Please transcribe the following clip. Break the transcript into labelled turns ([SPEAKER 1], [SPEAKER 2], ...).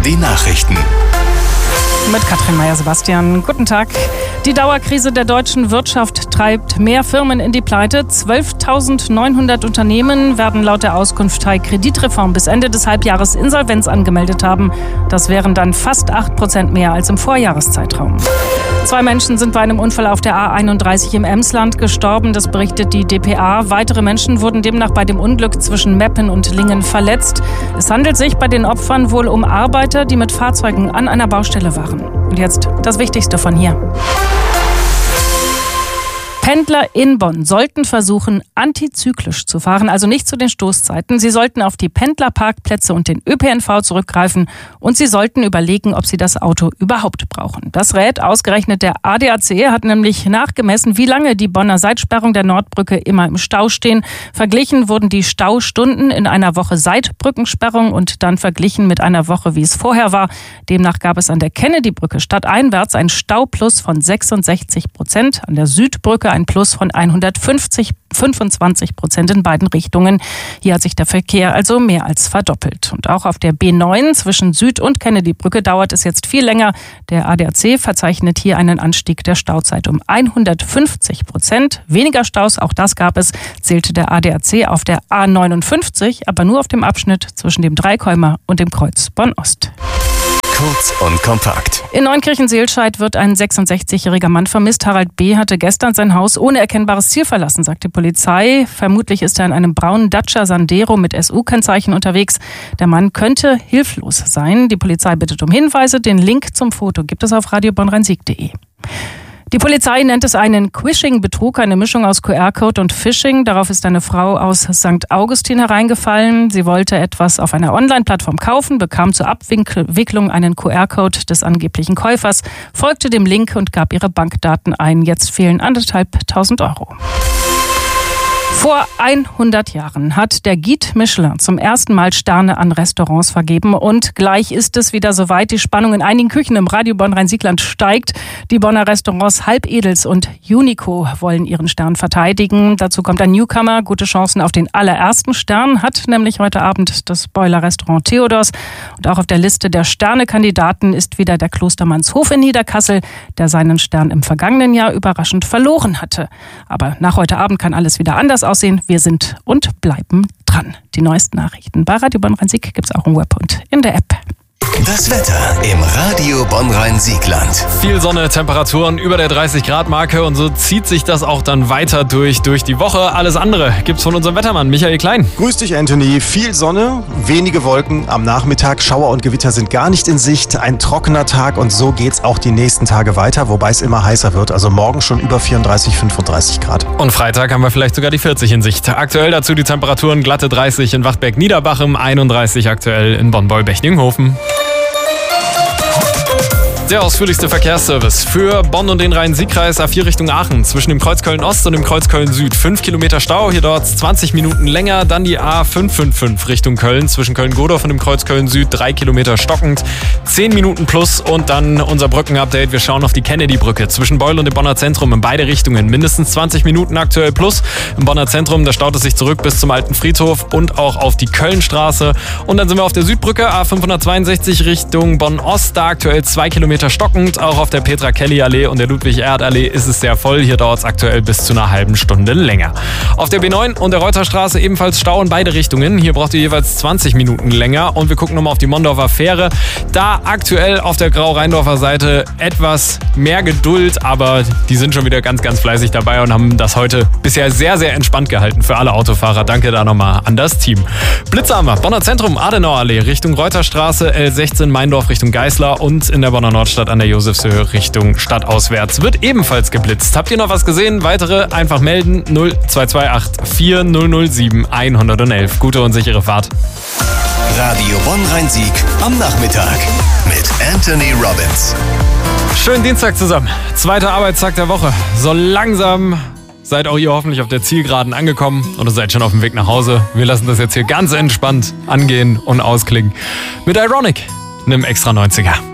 [SPEAKER 1] Die Nachrichten.
[SPEAKER 2] Mit Katrin Meyer-Sebastian. Guten Tag. Die Dauerkrise der deutschen Wirtschaft treibt mehr Firmen in die Pleite. 12.900 Unternehmen werden laut der Auskunft Teil Kreditreform bis Ende des Halbjahres Insolvenz angemeldet haben. Das wären dann fast 8% mehr als im Vorjahreszeitraum. 2 Menschen sind bei einem Unfall auf der A31 im Emsland gestorben. Das berichtet die dpa. Weitere Menschen wurden demnach bei dem Unglück zwischen Meppen und Lingen verletzt. Es handelt sich bei den Opfern wohl um Arbeiter, die mit Fahrzeugen an einer Baustelle waren. Und jetzt das Wichtigste von hier. Pendler in Bonn sollten versuchen, antizyklisch zu fahren, also nicht zu den Stoßzeiten. Sie sollten auf die Pendlerparkplätze und den ÖPNV zurückgreifen und sie sollten überlegen, ob sie das Auto überhaupt brauchen. Das rät ausgerechnet der ADAC, hat nämlich nachgemessen, wie lange die Bonner seit Sperrung der Nordbrücke immer im Stau stehen. Verglichen wurden die Staustunden in einer Woche seit Brückensperrung und dann verglichen mit einer Woche, wie es vorher war. Demnach gab es an der Kennedy-Brücke stadteinwärts ein Stauplus von 66%, an der Südbrücke ein Plus von 125% in beiden Richtungen. Hier hat sich der Verkehr also mehr als verdoppelt. Und auch auf der B9 zwischen Süd- und Kennedy-Brücke dauert es jetzt viel länger. Der ADAC verzeichnet hier einen Anstieg der Stauzeit um 150%. Weniger Staus, auch das gab es, zählte der ADAC auf der A59, aber nur auf dem Abschnitt zwischen dem Dreikäumer und dem Kreuz Bonn-Ost.
[SPEAKER 1] Kurz und kompakt.
[SPEAKER 2] In Neunkirchen-Seelscheid wird ein 66-jähriger Mann vermisst. Harald B. hatte gestern sein Haus ohne erkennbares Ziel verlassen, sagt die Polizei. Vermutlich ist er in einem braunen Dacia Sandero mit SU-Kennzeichen unterwegs. Der Mann könnte hilflos sein. Die Polizei bittet um Hinweise. Den Link zum Foto gibt es auf radiobonnrhein-sieg.de. Die Polizei nennt es einen Quishing-Betrug, eine Mischung aus QR-Code und Phishing. Darauf ist eine Frau aus St. Augustin hereingefallen. Sie wollte etwas auf einer Online-Plattform kaufen, bekam zur Abwicklung einen QR-Code des angeblichen Käufers, folgte dem Link und gab ihre Bankdaten ein. Jetzt fehlen 1.500 Euro. Vor 100 Jahren hat der Guide Michelin zum ersten Mal Sterne an Restaurants vergeben und gleich ist es wieder soweit. Die Spannung in einigen Küchen im Radio Bonn-Rhein-Sieg-Land steigt. Die Bonner Restaurants Halbedels und Unico wollen ihren Stern verteidigen. Dazu kommt ein Newcomer. Gute Chancen auf den allerersten Stern hat nämlich heute Abend das Boiler-Restaurant Theodors. Und auch auf der Liste der Sternekandidaten ist wieder der Klostermannshof in Niederkassel, der seinen Stern im vergangenen Jahr überraschend verloren hatte. Aber nach heute Abend kann alles wieder anders aussehen. Wir sind und bleiben dran. Die neuesten Nachrichten bei Radio Bonn-Rhein-Sieg gibt es auch im Web und in der App.
[SPEAKER 1] Das Wetter im Radio Bonn-Rhein-Sieg-Land.
[SPEAKER 3] Viel Sonne, Temperaturen über der 30-Grad-Marke und so zieht sich das auch dann weiter durch die Woche. Alles andere gibt's von unserem Wettermann Michael Klein.
[SPEAKER 4] Grüß dich, Anthony. Viel Sonne, wenige Wolken am Nachmittag. Schauer und Gewitter sind gar nicht in Sicht. Ein trockener Tag und so geht's auch die nächsten Tage weiter, wobei es immer heißer wird. Also morgen schon über 34, 35 Grad.
[SPEAKER 3] Und Freitag haben wir vielleicht sogar die 40 in Sicht. Aktuell dazu die Temperaturen glatte 30 in Wachtberg-Niederbachem, 31 aktuell in Bonn-Beul-Bechningen-Hofen. Der ausführlichste Verkehrsservice für Bonn und den Rhein-Sieg-Kreis A4 Richtung Aachen zwischen dem Kreuz Köln-Ost und dem Kreuz Köln-Süd. 5 Kilometer Stau, hier dauert es 20 Minuten länger. Dann die A555 Richtung Köln zwischen Köln-Godorf und dem Kreuz Köln-Süd. 3 Kilometer stockend, 10 Minuten plus. Und dann unser Brückenupdate. Wir schauen auf die Kennedy-Brücke zwischen Beul und dem Bonner Zentrum in beide Richtungen. Mindestens 20 Minuten aktuell plus. Im Bonner Zentrum, da staut es sich zurück bis zum Alten Friedhof und auch auf die Kölnstraße. Und dann sind wir auf der Südbrücke A562 Richtung Bonn-Ost. Da aktuell 2 Kilometer stockend. Auch auf der Petra-Kelly-Allee und der Ludwig-Erhard-Allee ist es sehr voll. Hier dauert es aktuell bis zu einer halben Stunde länger. Auf der B9 und der Reuterstraße ebenfalls Stau in beide Richtungen. Hier braucht ihr jeweils 20 Minuten länger. Und wir gucken nochmal auf die Mondorfer Fähre. Da aktuell auf der Grau-Rheindorfer Seite etwas mehr Geduld, aber die sind schon wieder ganz, ganz fleißig dabei und haben das heute bisher sehr, sehr entspannt gehalten für alle Autofahrer. Danke da nochmal an das Team. Blitze haben wir. Bonner Zentrum, Adenauerallee Richtung Reuterstraße, L16 Meindorf Richtung Geißler und in der Bonner Nordstadt an der Josefshöhe Richtung stadtauswärts wird ebenfalls geblitzt. Habt ihr noch was gesehen? Weitere einfach melden 0228 4007 111. Gute und sichere Fahrt.
[SPEAKER 1] Radio Bonn-Rhein-Sieg am Nachmittag mit Anthony Robbins.
[SPEAKER 3] Schönen Dienstag zusammen. Zweiter Arbeitstag der Woche. So langsam seid auch ihr hoffentlich auf der Zielgeraden angekommen oder seid schon auf dem Weg nach Hause. Wir lassen das jetzt hier ganz entspannt angehen und ausklingen. Mit Ironic, einem extra 90er.